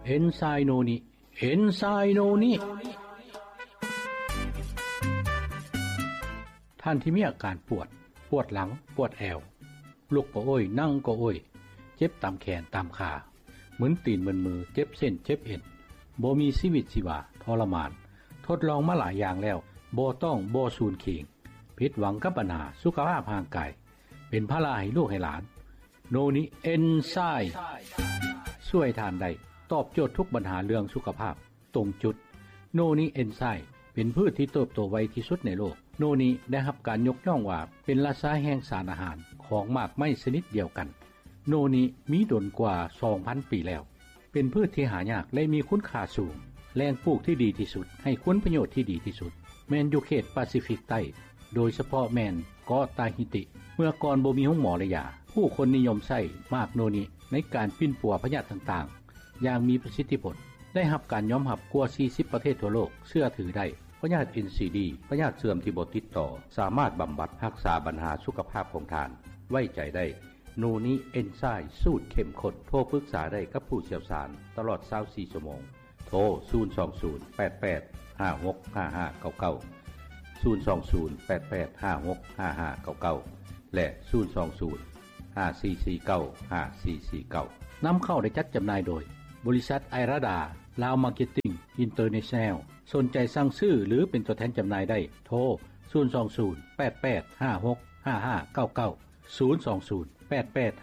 เอนไซโนนิเอนไซโนนิท่านที่มีอาการปวดหลังปวดแอวลุกก็โอยนั่งก็โอยเจ็บตามแขนตามขาเหมือนตีนเหมือนมือเจ็บเส้นเจ็บเอ็นบ่มีชีวิตชีวาทรมานทดลองมาหลายอย่างแล้วบ่ต้องบ่สูญเข็งผิดหวังกับปัญหาสุขภาพร่างกายเป็นภาระให้ลูกให้หลานโนนิเอนไซม์ช่วยทานได้ตอบโจทย์ทุกปัญหาเรื่องสุขภาพตรงจุดโนนิเอนไซม์เป็นพืชที่เติบโตไวที่สุดในโลกโนนิได้รับการยกย่องว่าเป็นราชาแห่งสารอาหารของหมากไม้ชนิดเดียวกันโนนิมีดนกว่า 2,000 ปีแล้วเป็นพืชที่หายากและมีคุณค่าสูงแหล่งปลูกที่ดีที่สุดให้คุณประโยชน์ที่ดีที่สุดแมนอยู่เขตแปซิฟิกใต้โดยเฉพาะแมนเกาะตาฮิติเมื่อก่อนบ่มีห้องหมอและยาผู้คนนิยมใช้มากโนนิในการปิ้นปัวพยาธิต่างๆอย่างมีประสิทธิผลได้รับการยอมรับกว่า40ประเทศทั่วโลกเชื่อถือได้พยาธิ NCD พยาธิเสื่อมที่บ่ติดต่อสามารถบำบัดรักษาปัญหาสุขภาพของทานไว้ใจได้โนนิเอนไซม์สูตรเข้มข้นโทรปรึกษาได้กับผู้เชี่ยวชาญตลอด24ชั่วโมงโทร02088565599 02088565599และ02054495449นำเข้าได้จัดจำหน่ายโดยบริษัทไอราดาลาวมาร์เก็ตติ้งอินเตอร์เนชั่นแนลสนใจสั่งซื้อหรือเป็นตัวแทนจำหน่ายได้โทร02088565599 02088565599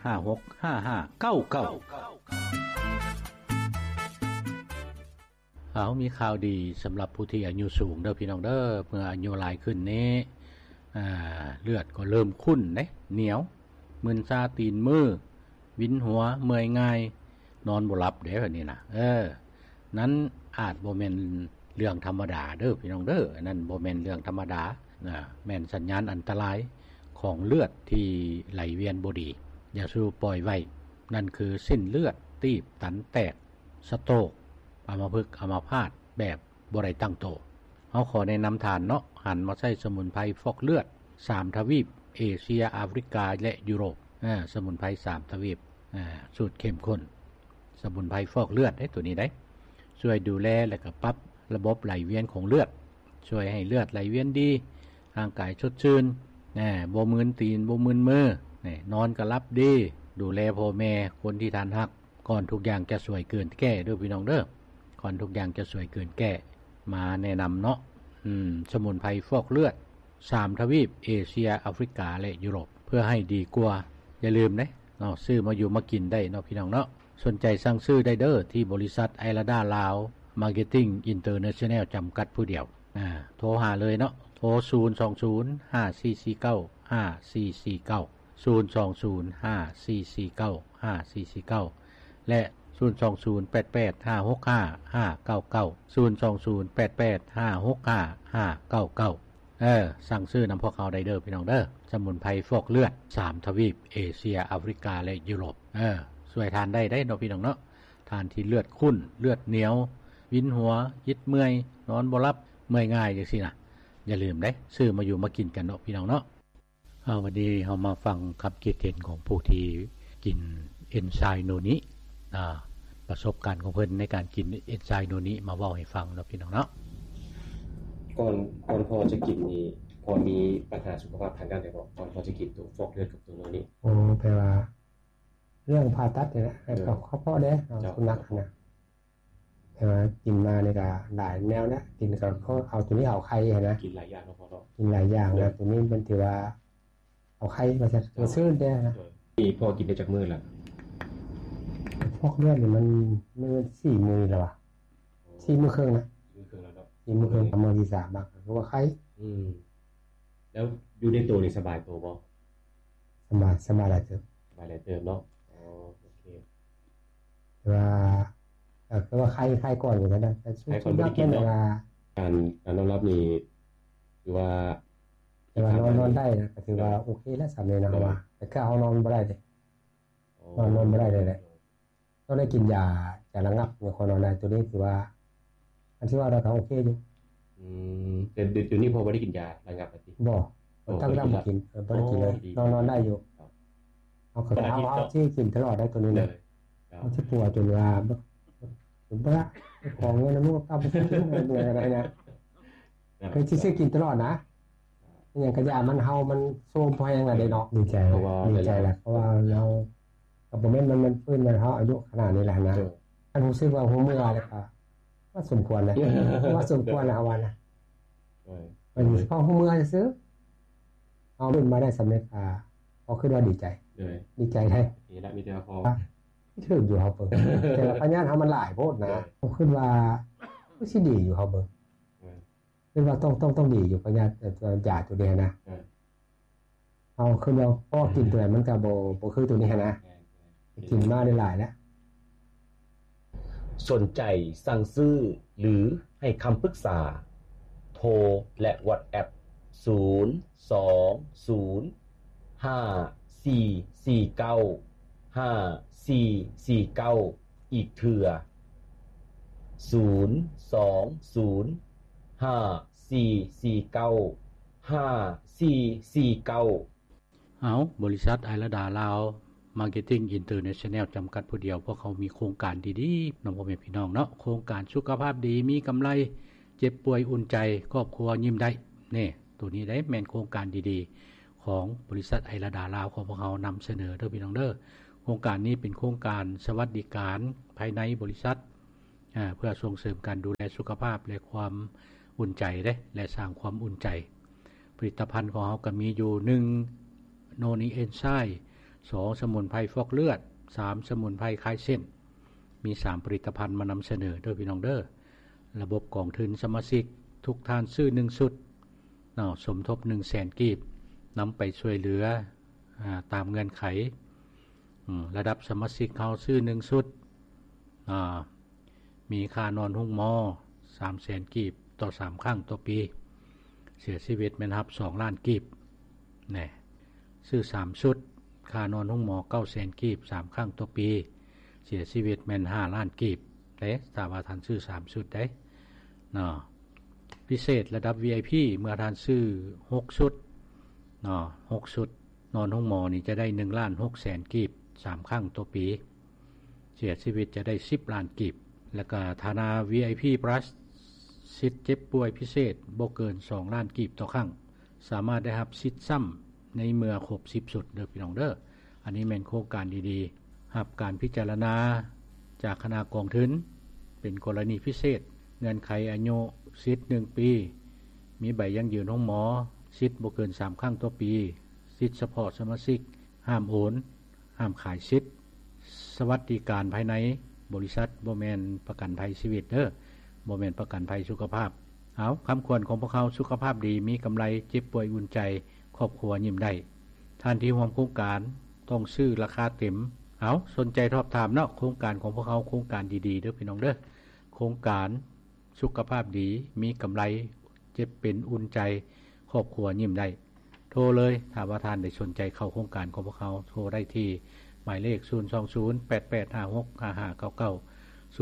มีข่าวดีสำหรับผู้ที่อายุสูงเด้อพี่น้องเด้อเมื่ออายุหลายขึ้นนี้เลือดก็เริ่มข้นเด้เหนียวมึนซาตีนมือวินหัวเมื่อยง่ายนอนบ่หลับเด้อนี่นะนั้นอาจบ่แม่นเรื่องธรรมดาเด้อพี่น้องเด้อนั่นบ่แม่นเรื่องธรรมดาแม่นสัญญาณอันตรายของเลือดที่ไหลเวียนบ่ดีอย่าสู้ปล่อยไว้นั่นคือเส้นเลือดตีบตันแตกสโตรกอัมพฤกษ์อัมพาตแบบบ่ได้ตั้งโตเฮาขอแนะนำทานเนาะหันมาใช้สมุนไพรฟอกเลือด3ทวีปเอเชียแอฟริกาและยุโรปสมุนไพร3ทวีปสูตรเข้มข้นสมุนไพรฟอกเลือดตัวนี้ได้ช่วยดูแลและก็ปรับระบบไหลเวียนของเลือดช่วยให้เลือดไหลเวียนดีร่างกายสดชื่นบ่มึนตีนบ่มึนมือนอนก็หลับดีดูแลพ่อแม่คนที่ทานฮักก่อนทุกอย่างจะสวยเกินแก้เด้อพี่น้องเด้อก่อนทุกอย่างจะสวยเกินแก้มาแนะนำเนาะสมุนไพรฟอกเลือด3ทวีปเอเชียแอฟริกาและยุโรปเพื่อให้ดีกว่าอย่าลืมเนาะซื้อมาอยู่มากินได้เนาะพี่น้องเนาะสนใจสั่งซื้อได้เด้อที่บริษัทไอราดาลาวมาร์เก็ตติ้งอินเตอร์เนชั่นแนลจำกัดผู้เดียวโทรหาเลยเนาะโทร02054495449 02054495449และ02088565599 02088565599สั่งซื้อนำพวกเขาได้เด้อพี่น้องเด้อสมุนไพรฟอกเลือด3ทวีปเอเชียแอฟริกาและยุโรปช่วยทานได้เนาะพี่น้องเนาะทานที่เลือดข้นเลือดเหนียววินหัวยิดเมื่อยนอนบ่หลับเมื่อยง่ายจังซี่นะอย่าลืมซื้อมาอยู่มากินกันเนาะพี่น้องเนาะวันนี้เฮามาฟังคำคิดเห็นของผู้ที่กินเอนไซม์โนนิประสบการณ์ของเพิ่นในการกินเอนไซม์โนนิมาเว้าให้ฟังเนาะพี่น้องเนาะก่อนพอจะกินนี่พอมีปัญหาสุขภาพทางด้านใดบ่ก่อนพอจะกินตัวฟอกเลือดกับตัวโนนิแปลว่าเรื่องผ่าตัดนี่แหละเขาพอเด้สุนัขนะแต่ว่ากินมานี่ก็หลายแนวนะกินก็เขาเอาตัวนี้เอาไข่นะกินหลายอย่างเนาะพอเนาะกินหลายอย่างนะตัวนี้มันถือว่าเอาไข่มาซื้อได้นะมีพอกินได้จากมื้อละฟอกเลือดนี่มัน4 มื้อแล้วว่ะ4 มื้อครึ่งนะ 4 มื้อครึ่งแล้วเนาะ 4 มื้อครึ่งมื้อที่3มากเพราะว่าไข่แล้วอยู่ในตัวนี่สบายตัวบ่สบายหลายเติบเนาะโอเคแต่ว่าไข้ก่อนอยู่แล้วนะแต่ช่วงนักเวลาการนอนรับนี่คือว่านอนได้นะก็ถือว่าโอเคแล้วสำเร็จนะว่าแต่ก็เอานอนบ่ได้เด้นอนบ่ได้เลยแหละต้องได้กินยาจะระงับเนี่ยคนนอนได้ตัวนี้ถือว่าอันที่ว่าเราก็โอเคอยู่แต่เดี๋ยวนี้พอบ่ได้กินยาระงับติบ่ตั้งรับกินบ่ได้กินเลยนอนได้อยู่เอาที่กินตลอดได้ตัวนี้เลยเอาที่ปวดจนว่าบ่ละของเงินนำก็บ่ซื้ออะไรนะคือสิกินตลอดนะอย่างกระยามันเฮามันโซมพอยังล่ะได้เนาะดีใจแหละเพราะว่าเราก็บ่แม่นมันฟื้นมันเฮาอายุขนาดนี้แหละนะอันรู้สึกว่าฮู้เมื่อแล้วก็ว่าสมควรแล้วว่าสมควรแล้วว่านะมันพอฮู้เมื่อซื่อเอาขึ้นมาได้สำเร็จพอขึ้นว่าดีใจแท้นี่ละมีแต่พอถึงอยู่เฮาเบิ่งแต่ว่าปัญญาเฮามันหลายโพดนะขึ้นว่าคือสิดีอยู่เฮาเบิ่งคือว่าต้องดีอยู่ปัญญาตัวยาตัวนี้นะเอาขึ้นว่าพอกินตัวมันก็บ่คือตัวนี้นะกินมาได้หลายแล้วสนใจสั่งซื้อหรือให้คำปรึกษาโทรและ WhatsApp 02054495449อีกเทื่อ02054495449 บริษัทไอระดาลาวMarketing International จำกัดผู้เดียวพวกเขามีโครงการดีๆน้องพ่อแม่พี่น้องเนาะโครงการสุขภาพดีมีกำไรเจ็บป่วยอุ่นใจครอบครัวยิ้มได้นี่ตัวนี้ได้แม่นโครงการดีๆของบริษัทไอระดาลาวของพวกเขานำเสนอเด้อพี่น้องเด้อโครงการนี้เป็นโครงการสวัสดิการภายในบริษัทเพื่อส่งเสริมการดูแลสุขภาพและความอุ่นใจเด้และสร้างความอุ่นใจผลิตภัณฑ์ของเขาก็มีอยู่1โนนีเอนไซม์2สมุนไพรฟอกเลือด3สมุนไพรคลายเส้นมี3ผลิตภัณฑ์มานำเสนอโดยพี่น้องเด้อระบบกองทุนสมาชิกทุกท่านซื้อ1ชุดสมทบ 100,000 กีบนำไปช่วยเหลือตามเงื่อนไขระดับสมาชิกเขาซื้อ1ชุดมีค่านอนห้องหมอ 300,000 กีบต่อ3ครั้งต่อปีเสียชีวิตแม่นรับ2ล้านกีบแน่ซื้อ3ชุดค่านอนห้องหมอ 900,000 กีบ3ครั้งต่อปีเสียชีวิตแม่น5ล้านกีบแต่ถ้าว่าท่านซื้อ3ชุดได้พิเศษระดับ VIP เมื่อท่านซื้อ6ชุด6ชุดนอนห้องหมอนี่จะได้1,600,000 กีบ3ครั้งต่อปีเสียชีวิตจะได้10ล้านกีบแล้วก็ฐานะ VIP Plus สิทธิ์เจ็บป่วยพิเศษบ่เกิน2ล้านกีบต่อครั้งสามารถได้รับสิทธิ์ซ้ำในเมื่อครบ10สุดเด้อพี่น้องเด้ออันนี้แม่นโครงการดีๆรับการพิจารณาจากคณะกองทุนเป็นกรณีพิเศษเงื่อนไขอายุสิทธิ์1ปีมีใบยั่งยืนของหมอสิทธิ์บ่เกิน3ครั้งต่อปีสิทธิ์เฉพาะสมาชิกห้ามโอนห้ามขายสิทธิ์สวัสดิการภายในบริษัทบ่แม่นประกันภัยชีวิตเด้อบ่แม่นประกันภัยสุขภาพคำควรของพวกเขาสุขภาพดีมีกำไรเจ็บป่วยอุ่นใจครอบครัวยิ้มได้ท่านที่ร่วมโครงการต้องซื้อราคาเต็มสนใจสอบถามเนาะโครงการของพวกเขาโครงการดีๆเด้อพี่น้องเด้อโครงการสุขภาพดีมีกำไรเจ็บเป็นอุ่นใจครอบครัวยิ้มได้โทรเลยถ้าว่าท่านได้สนใจเข้าโครงการของพวกเขาโทรได้ที่หมายเลข02088565599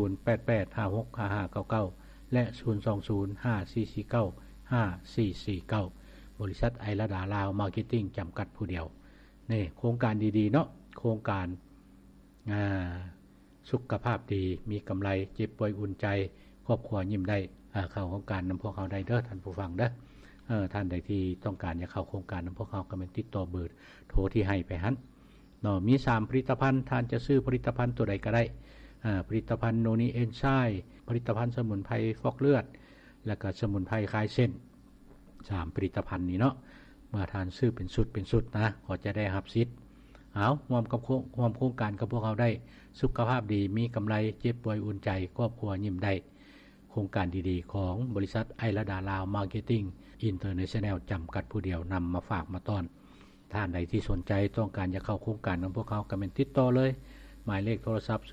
02088565599และ02054495449บริษัทไอระดาลาวมาร์เก็ตติ้งจำกัดผู้เดียวนี่โครงการดีๆเนาะโครงการสุขภาพดีมีกำไรเจ็บป่วยอุ่นใจครอบครัวยิ้มได้เข้าโครงการนำพวกเขาได้เด้อท่านผู้ฟังเด้อท่านใดที่ต้องการจะเข้าโครงการนำพวกเขาก็เป็นติดต่อเบอร์โทรที่ให้ไปหันมี3ผลิตภัณฑ์ท่านจะซื้อผลิตภัณฑ์ตัวใดก็ได้ผลิตภัณฑ์โนนีเอนไซม์ผลิตภัณฑ์สมุนไพรฟอกเลือดและก็สมุนไพรคลายเส้น3ผลิตภัณฑ์นี้เนาะเมื่อท่านซื้อเป็นสุดนะก็จะได้รับสิทธิ์ร่วมโครงการกับพวกเขาได้สุขภาพดีมีกำไรเจ็บป่วยอุ่นใจครอบครัวยิ้มได้โครงการดีๆของบริษัทไอระดาลาวมาร์เก็ตติ้งอินเตอร์เนชั่นแนลจำกัดผู้เดียวนำมาฝากมาต้อนท่านใดที่สนใจต้องการจะเข้าโครงการของพวกเขาก็เป็นติดต่อเลยหมายเลขโทรศัพท์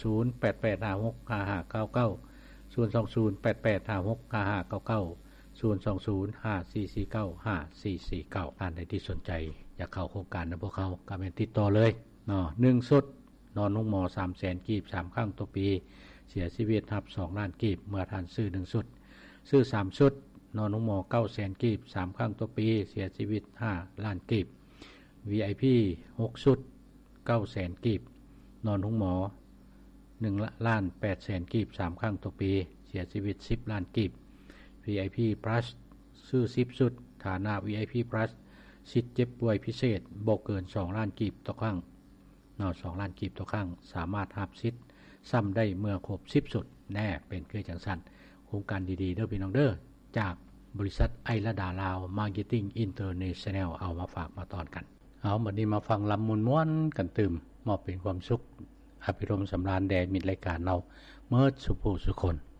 02088565599 02088565599 ท่านใดที่สนใจอยากเข้าโครงการของพวกเขาก็เป็นติดต่อเลย1ชุดนอนห้องหมอ 300,000 กีบ3ครั้งต่อปีเสียชีวิตรับ2ล้านกีบเมื่อท่านซื้อ1ชุดซื้อ3ชุดนอนห้องหมอ 900,000 กีบ3ครั้งต่อปีเสียชีวิต5ล้านกีบ VIP 6ชุด 900,000 กีบนอนห้องหมอ 1,800,000 กีบ3ครั้งต่อปีเสียชีวิต10ล้านกีบ VIP Plus ซื้อ10สุดฐานะ VIP Plus สิทธิ์เจ็บป่วยพิเศษบ่เกิน2ล้านกีบต่อครั้ง2ล้านกีบต่อครั้งสามารถรับสิทธิ์ซ้ำได้เมื่อครบ10สุดแน่เป็นคือจังซั่นโครงการดีๆเด้อพี่น้องเด้อจากบริษัทไอระดาลาวมาร์เก็ตติ้งอินเตอร์เนชั่นแนลเอามาฝากมาตอนกันเอาบัดนี้มาฟังลำม่วนๆกันตื่มมอบเป็นความสุขอภิรมย์สำราญแด่มิตรรายการเราเมื่อสุขสุคน